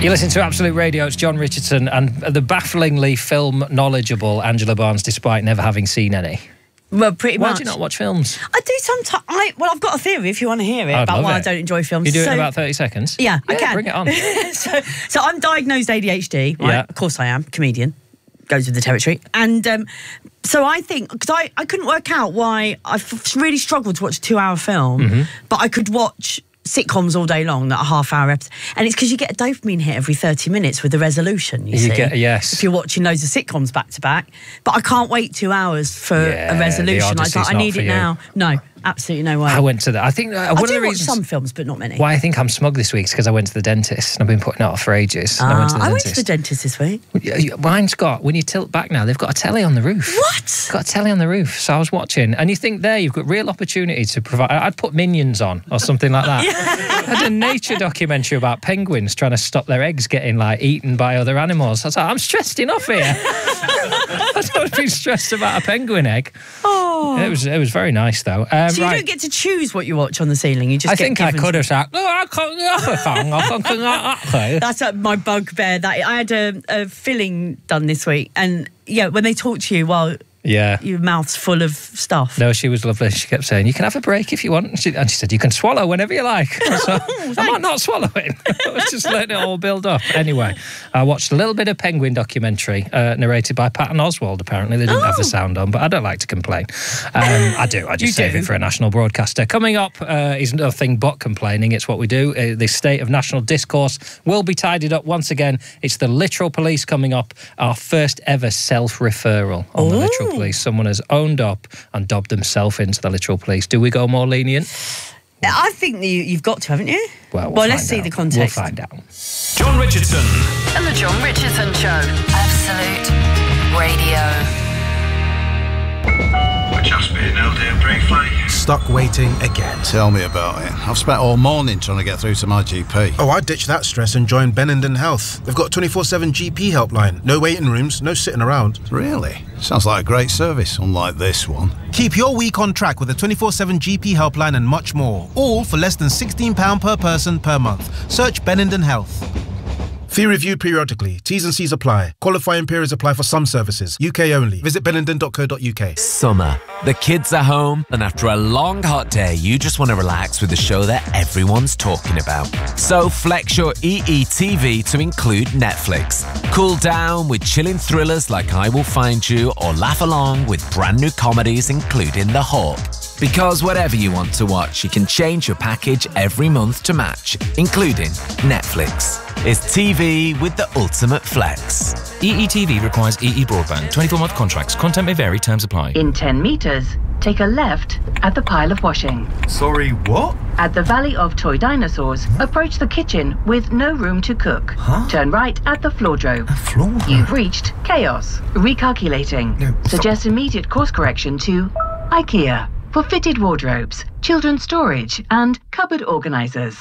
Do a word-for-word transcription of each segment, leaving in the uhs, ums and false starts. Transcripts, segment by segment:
You listen to Absolute Radio, it's John Richardson and the bafflingly film knowledgeable Angela Barnes, despite never having seen any. Well, pretty why much. Why do you not watch films? I do sometimes. I, well, I've got a theory if you want to hear it I'd about why it. I don't enjoy films. You do so, it in about thirty seconds? Yeah, yeah I can. Bring it on. so, so I'm diagnosed A D H D, right? Yeah. Of course I am, comedian. Goes with the territory. And um, so I think, because I, I couldn't work out why I really struggled to watch a two-hour film, mm-hmm. but I could watch sitcoms all day long that are half-hour episodes. And it's because you get a dopamine hit every thirty minutes with the resolution, you, you see. Get, yes. If you're watching loads of sitcoms back-to-back. But I can't wait two hours for yeah, a resolution. I was like, I need it you. now. No. Absolutely no way. I went to that. I think uh, one I of do the watch reasons some films, but not many. Why I think I'm smug this week is because I went to the dentist and I've been putting it off for ages. Ah, I went to the I dentist. went to the dentist this week. Mine's got, when you tilt back now, they've got a telly on the roof. What? Got a telly on the roof. So I was watching, and you think there you've got real opportunity to provide. I'd put Minions on or something like that. Yeah. I did a nature documentary about penguins trying to stop their eggs getting like eaten by other animals. I was like, I'm stressed enough here. I don't be stressed about a penguin egg. Oh. It was it was very nice though. Um, so you right. don't get to choose what you watch on the ceiling. You just. I get think I given could have said, "Oh, I can't." That's uh, my bugbear. That I had a, a filling done this week, and yeah, when they talk to you while. Yeah. Your mouth's full of stuff. No, she was lovely. She kept saying, you can have a break if you want. And she, and she said, you can swallow whenever you like. So, oh, I might not swallow it. I was just letting it all build up. Anyway, I watched a little bit of Penguin documentary uh, narrated by Patton Oswalt, apparently. They didn't oh. have the sound on, but I don't like to complain. Um, I do. I just save do. it for a national broadcaster. Coming up uh, is nothing but complaining. It's what we do. Uh, the state of national discourse will be tidied up once again. It's the literal police coming up. Our first ever self-referral on Ooh. the literal police. Someone has owned up and dobbed himself into the literal police. Do we go more lenient? I think you, you've got to, haven't you? Well, we'll, well let's out. see the context. We'll find out. John Richardson. And the John Richardson Show. Absolute Radio. We're just being held here briefly. Stuck waiting again. Tell me about it. I've spent all morning trying to get through to my G P. Oh, I ditched that stress and joined Benenden Health. They've got twenty-four seven G P helpline. No waiting rooms, no sitting around. Really? Sounds like a great service, unlike this one. Keep your week on track with a twenty-four seven G P helpline and much more. All for less than sixteen pounds per person per month. Search Benenden Health. Fee reviewed periodically. T's and C's apply. Qualifying periods apply for some services. U K only. Visit benenden dot co dot U K. Summer. The kids are home, and after a long hot day, you just want to relax with a show that everyone's talking about. So flex your E E T V to include Netflix. Cool down with chilling thrillers like I Will Find You, or laugh along with brand new comedies including The Hawk. Because whatever you want to watch, you can change your package every month to match, including Netflix. It's T V with the ultimate flex. E E T V requires E E broadband. twenty-four month contracts. Content may vary. Terms apply. In ten metres, take a left at the pile of washing. Sorry, what? At the Valley of Toy Dinosaurs, approach the kitchen with no room to cook. Huh? Turn right at the floordrome. A floordrome? You've reached chaos. Recalculating. No, Suggest immediate course correction to IKEA for fitted wardrobes, children's storage, and cupboard organisers.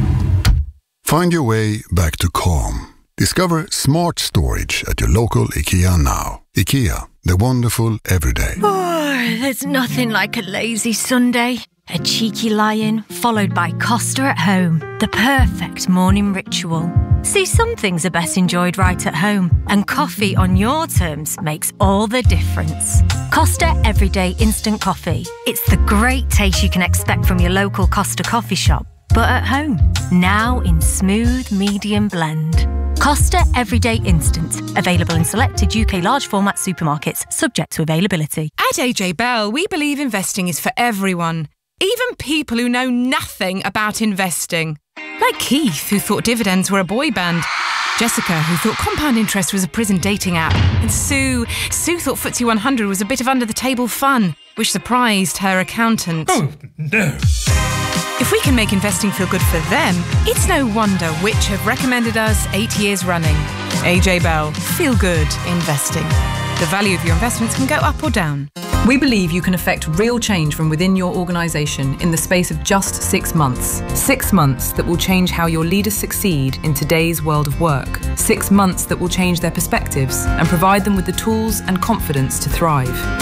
Find your way back to calm. Discover smart storage at your local IKEA now. IKEA, the wonderful everyday. Oh, there's nothing like a lazy Sunday. A cheeky lie-in, followed by Costa at home. The perfect morning ritual. See, some things are best enjoyed right at home, and coffee on your terms makes all the difference. Costa Everyday Instant Coffee. It's the great taste you can expect from your local Costa coffee shop, but at home. Now in smooth medium blend. Costa Everyday Instant. Available in selected U K large format supermarkets, subject to availability. At A J Bell, we believe investing is for everyone. Even people who know nothing about investing. Like Keith, who thought dividends were a boy band. Jessica, who thought compound interest was a prison dating app. And Sue, Sue thought F T S E one hundred was a bit of under-the-table fun, which surprised her accountant. Oh, no. If we can make investing feel good for them, it's no wonder which have recommended us eight years running. A J Bell, feel good investing. The value of your investments can go up or down. We believe you can affect real change from within your organisation in the space of just six months. Six months that will change how your leaders succeed in today's world of work. Six months that will change their perspectives and provide them with the tools and confidence to thrive.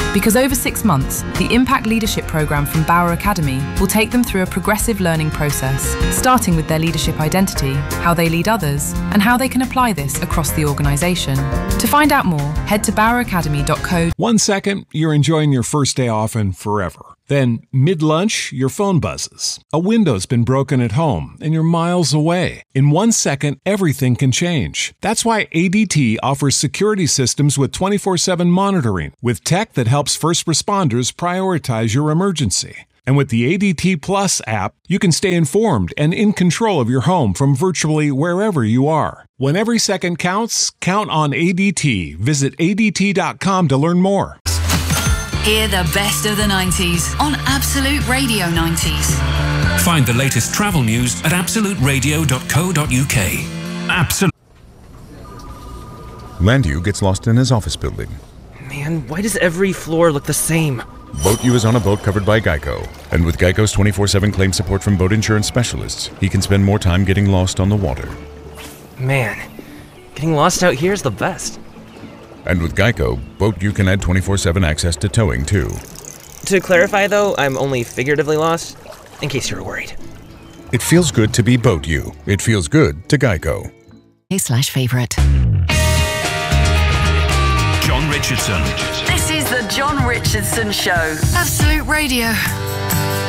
Because over six months, the Impact Leadership Programme from Bauer Academy will take them through a progressive learning process, starting with their leadership identity, how they lead others, and how they can apply this across the organisation. To find out more, head to bauer academy dot co. One second, you're enjoying your first day off and forever. Then, mid-lunch, your phone buzzes. A window's been broken at home, and you're miles away. In one second, everything can change. That's why A D T offers security systems with twenty-four seven monitoring, with tech that helps first responders prioritize your emergency. And with the A D T Plus app, you can stay informed and in control of your home from virtually wherever you are. When every second counts, count on A D T. Visit A D T dot com to learn more. Hear the best of the nineties on Absolute Radio nineties. Find the latest travel news at absolute radio dot co dot uk. Absolute. Landu gets lost in his office building. Man, why does every floor look the same? Boat U is on a boat covered by Geico. And with Geico's twenty-four seven claim support from boat insurance specialists, he can spend more time getting lost on the water. Man, getting lost out here is the best. And with Geico, Boat U can add twenty-four seven access to towing, too. To clarify, though, I'm only figuratively lost, in case you were worried. It feels good to be Boat U. It feels good to Geico. Slash favorite. John Richardson. This is the John Richardson Show. Absolute Radio.